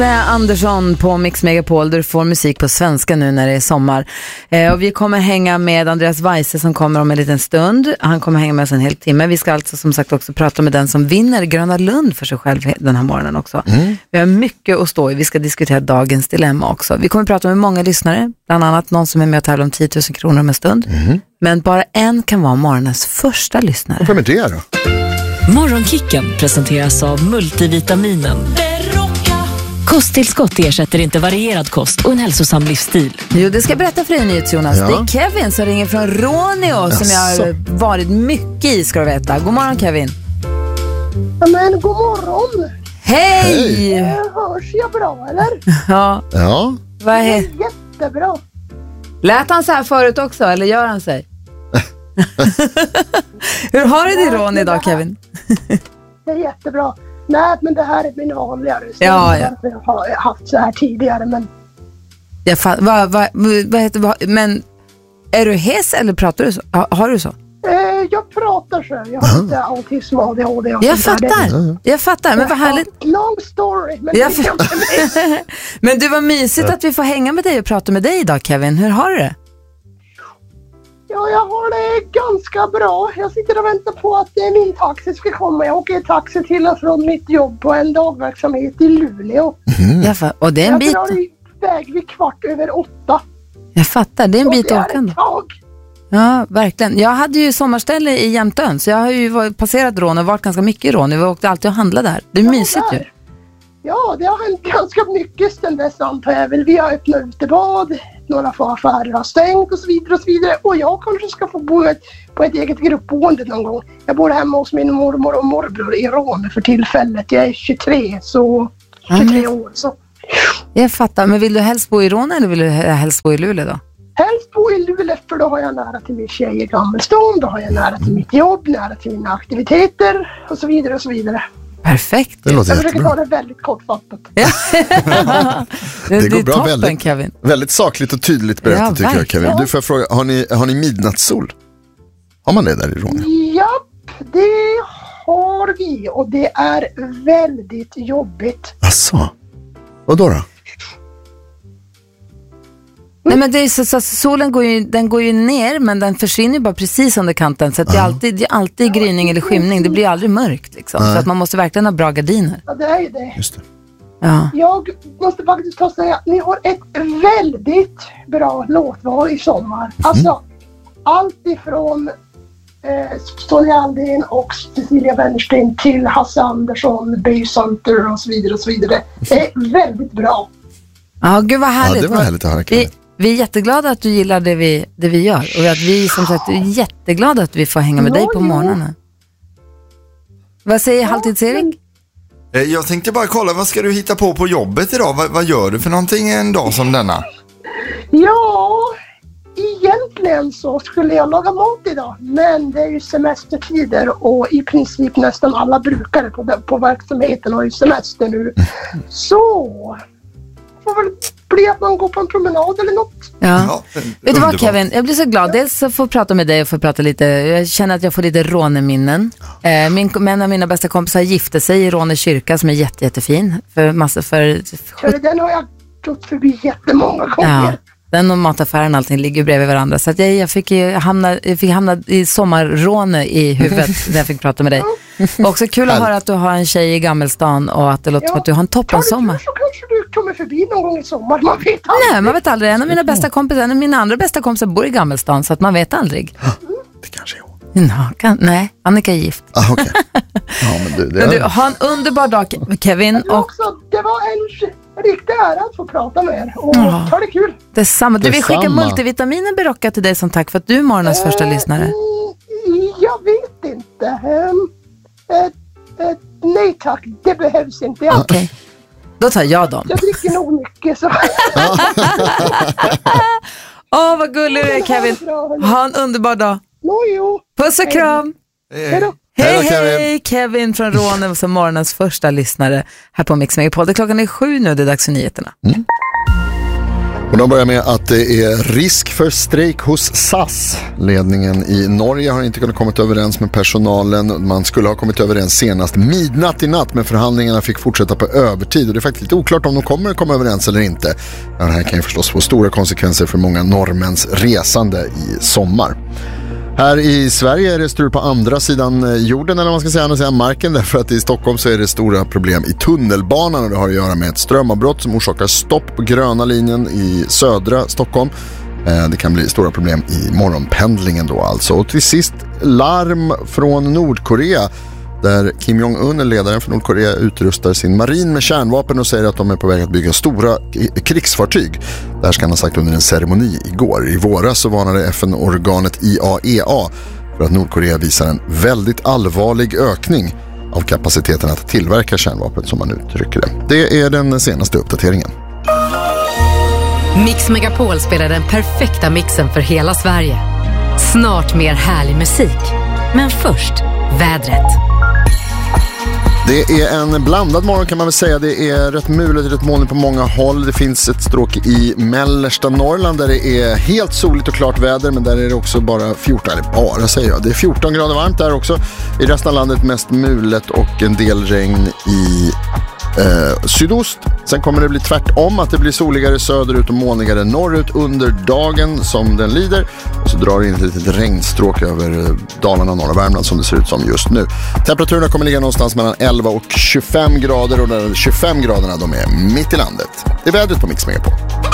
Andersson på Mix Megapol, där du får musik på svenska nu när det är sommar. Och vi kommer hänga med Andreas Weise som kommer om en liten stund. Han kommer hänga med oss en hel timme. Vi ska alltså som sagt också prata med den som vinner Gröna Lund för sig själv den här morgonen också. Vi har mycket att stå i. Vi ska diskutera dagens dilemma också. Vi kommer prata med många lyssnare, bland annat någon som är med och tävlar om 10 000 kronor om en stund. Men bara en kan vara morgonens första lyssnare. Och vem är det då? Morgonkicken presenteras av multivitaminen. Kosttillskott ersätter inte varierad kost och en hälsosam livsstil. Jo, det ska jag berätta för dig, Jonas. Ja. Det är Kevin som ringer från Råneå som jag har varit mycket i, ska du veta. God morgon, Kevin. Ja, men god morgon. Hej! Hörs jag bra, eller? Ja. Vad är det? Jättebra. Lät han så här förut också, eller gör han sig? Hur har du det i Råneå idag, Kevin? Det är jättebra. Nej, men det här är min vanliga röst. Ja. Jag har haft så här tidigare, men... Men är du hes eller pratar du så? Har du så? Jag pratar så. Jag har inte autism och ADHD. Jag fattar. Men vad härligt. Long story. Men, men det var mysigt att vi får hänga med dig och prata med dig idag, Kevin. Hur har du det? Ja, jag har det ganska bra. Jag sitter och väntar på att min taxi ska komma. Jag åker taxi till och från mitt jobb på en dagverksamhet i Luleå. Och det är en bit. Jag drar iväg vid 7:15. Jag fattar, det är en bit åkande. Ja, verkligen. Jag hade ju sommarställe i Jämtön, så jag har ju passerat Råneå och varit ganska mycket i Råneå. Vi åkte alltid och handlade där. Det är mysigt ju. Ja, det har hänt ganska mycket sedan dess, antar jag väl. Vi har öppnat utebad, några affärer har stängt och så vidare och så vidare. Och jag kanske ska få bo på ett eget gruppboende någon gång. Jag bor hemma hos min mormor och morbror i Råneå för tillfället. Jag är 23 år. Så. Jag fattar, men vill du helst bo i Råneå eller vill du helst bo i Luleå då? Helst bo i Luleå, för då har jag nära till min tjej i Gammelstånd, då har jag nära till mitt jobb, nära till mina aktiviteter och så vidare och så vidare. Perfekt. Jag försöker ta det väldigt kortfattat. Det går bra, toppen, väldigt, Kevin. Väldigt sakligt och tydligt berättat, tycker jag, Kevin. Du, får jag fråga, har ni midnattssol? Har man det där i Råneå? Japp, det har vi, och det är väldigt jobbigt. Asså? Vad då? Nej, men det är så solen går ju ner, men den försvinner bara precis under kanten, så att det är alltid gryning eller skymning. Det blir aldrig mörkt liksom. Så att man måste verkligen ha bra gardiner. Ja, det är ju det. Just det. Ja. Jag måste faktiskt säga att ni har ett väldigt bra låtval i sommar. Alltså, allt ifrån Sonja Aldén och Cecilia Wennersten till Hasse Andersson, Baycenter och så vidare och så vidare. Det är väldigt bra. Ja, gud vad härligt. Ja, det var härligt att höra. Vi är jätteglada att du gillar det vi gör. Och att vi som sagt är jätteglada att vi får hänga med dig på morgonen. Vad säger Halvtids-Erik? Jag tänkte bara kolla, vad ska du hitta på jobbet idag? Vad gör du för någonting en dag som denna? Ja, egentligen så skulle jag laga mat idag. Men det är ju semestertider och i princip nästan alla brukare på verksamheten har ju semester nu. Så får väl bli att man går på en promenad eller något. Ja. Vet du vad, Kevin? Jag blir så glad. Dels att få prata med dig och få prata lite. Jag känner att jag får lite Råneminnen. En av mina bästa kompisar gifte sig i Råne kyrka som är jättefin. Den har jag gått förbi jättemånga gånger. Ja. Den och mataffären, allting ligger bredvid varandra. Så att jag fick hamna i sommarråne i huvudet när jag fick prata med dig. Och också kul att höra att du har en tjej i Gammelstan och att det låter som att du har en toppen sommar. Så kanske du kommer förbi någon gång i sommar, man vet aldrig. Nej, man vet aldrig. En av mina andra bästa kompisar bor i Gammelstan, så att man vet aldrig. Det kanske är hon. Nej, Annika är gift. Okay. Ja, men du har en underbar dag, Kevin. Det var en riktig ära att få prata med er. Och ta det kul. Detsamma. Du vill skicka multivitaminen Berocka till dig som tack för att du är morgonens första lyssnare. Jag vet inte. Nej tack, det behövs inte. Okej. Då tar jag dem. Jag dricker nog mycket så. Vad gullig du är, Kevin. Ha en underbar dag. Jo. Puss och kram. Hej, Kevin från Råneå som morgonens första lyssnare här på Mix Megapol. Klockan är 7 nu, det är dags för nyheterna. Och de börjar med att det är risk för strejk hos SAS. Ledningen i Norge har inte kunnat komma överens med personalen. Man skulle ha kommit överens senast midnatt i natt, men förhandlingarna fick fortsätta på övertid. Och det är faktiskt lite oklart om de kommer att komma överens eller inte. Ja, det här kan ju förstås få stora konsekvenser för många norrmäns resande i sommar. Här i Sverige är det strul på andra sidan jorden, eller man ska säga marken, därför att i Stockholm så är det stora problem i tunnelbanan, och det har att göra med ett strömavbrott som orsakar stopp på gröna linjen i södra Stockholm. Det kan bli stora problem i morgonpendlingen då alltså. Och till sist larm från Nordkorea, där Kim Jong-un, ledaren för Nordkorea, utrustar sin marin med kärnvapen och säger att de är på väg att bygga stora krigsfartyg. Det här ska han ha sagt under en ceremoni igår. I våras så varnade FN-organet IAEA för att Nordkorea visar en väldigt allvarlig ökning av kapaciteten att tillverka kärnvapen, som man uttrycker det. Det är den senaste uppdateringen. Mix Megapol spelar den perfekta mixen för hela Sverige. Snart mer härlig musik. Men först, vädret. Det är en blandad morgon kan man väl säga. Det är rätt muligt, rätt molnigt på många håll. Det finns ett stråk i mellersta Norrland där det är helt soligt och klart väder, men där är det också bara 14, eller bara säger jag. Det är 14 grader varmt där också. I resten av landet mest mulet och en del regn i sydost. Sen kommer det bli tvärtom, att det blir soligare söderut och molnigare norrut under dagen som den lider. Och så drar det in ett litet regnstråk över Dalarna, norra Värmland som det ser ut som just nu. Temperaturerna kommer ligga någonstans mellan 11 och 25 grader, och de 25 graderna de är mitt i landet. Det är vädret på Mix Megapol.